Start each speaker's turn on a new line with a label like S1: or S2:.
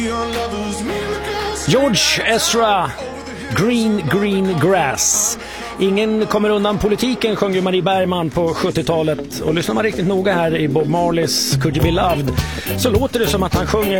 S1: George Ezra, Green Green Grass. Ingen kommer undan politiken, sjöng ju Marie Bergman på 70-talet. Och lyssnar man riktigt noga här i Bob Marleys Could You Be Loved, så låter det som att han sjunger